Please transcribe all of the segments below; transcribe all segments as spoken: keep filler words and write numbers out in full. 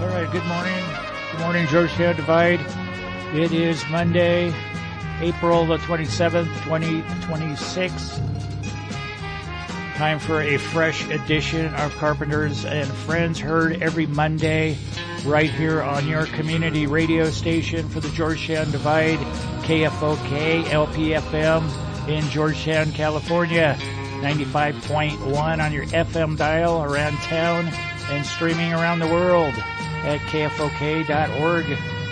All right, good morning. Good morning, Georgetown Divide. It is Monday, April the twenty-seventh, twenty twenty-six. Time for a fresh edition of Carpenters and Friends, heard every Monday right here on your community radio station for the Georgetown Divide, K F O K, L P F M in Georgetown, California, ninety-five point one on your F M dial around town and streaming around the world at K F O K dot org.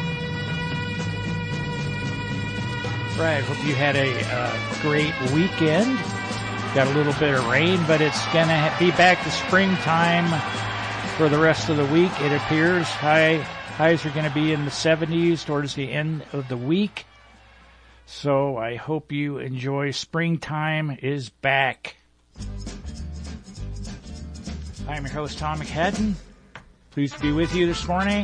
Right, hope you had a uh, great weekend. Got a little bit of rain, but it's going to be back to springtime for the rest of the week, it appears. High, highs are going to be in the seventies towards the end of the week. So I hope you enjoy. Springtime is back. I'm your host, Tom McHadden. Pleased to be with you this morning.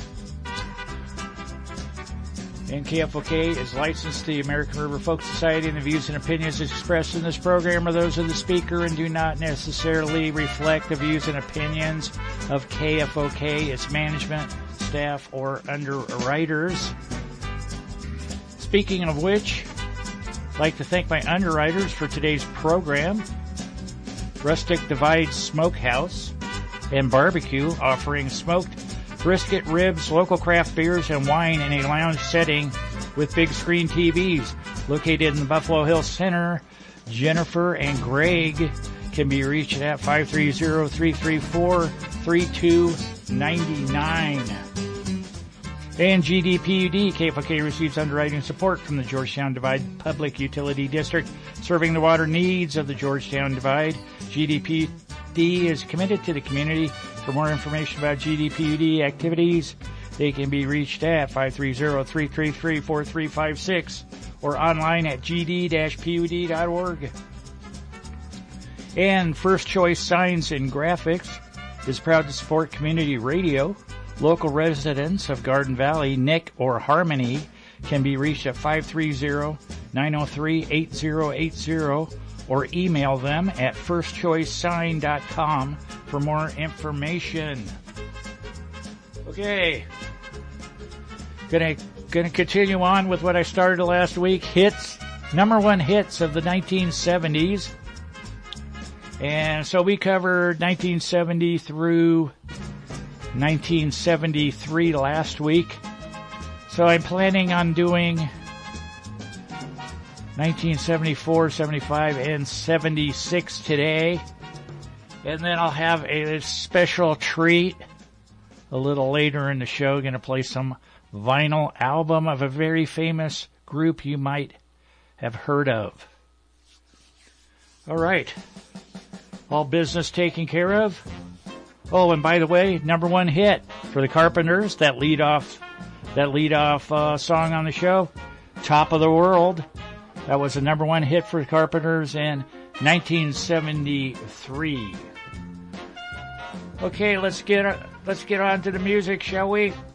And K F O K is licensed to the American River Folk Society, and the views and opinions expressed in this program are those of the speaker and do not necessarily reflect the views and opinions of K F O K, its management, staff, or underwriters. Speaking of which, I'd like to thank my underwriters for today's program. Rustic Divide Smokehouse and Barbecue, offering smoked brisket, ribs, local craft beers, and wine in a lounge setting with big screen T Vs. Located in the Buffalo Hills Center, Jennifer and Greg can be reached at five three zero, three three four, three two nine nine. And G D P U D, K F O K receives underwriting support from the Georgetown Divide Public Utility District, serving the water needs of the Georgetown Divide. G D P U D is committed to the community. For more information about G D P U D activities, they can be reached at five three zero, three three three, four three five six or online at g d dash p u d dot org. And First Choice Signs and Graphics is proud to support community radio. Local residents of Garden Valley, Nick or Harmony, can be reached at five three zero, nine zero three, eight zero eight zero or email them at first choice sign dot com for more information. Okay. Gonna, gonna continue on with what I started last week. Hits, number one hits of the nineteen seventies. And so we covered nineteen seventy through nineteen seventy-three last week. So I'm planning on doing nineteen seventy-four, seventy-five, and seventy-six today. And then I'll have a special treat a little later in the show. Going to play some vinyl album of a very famous group you might have heard of. All right. All business taken care of. Oh, and by the way, number one hit for the Carpenters, that lead off, that lead off uh, song on the show, Top of the World. That was the number one hit for the Carpenters in nineteen seventy-three. Okay, let's get let's get on to the music, shall we?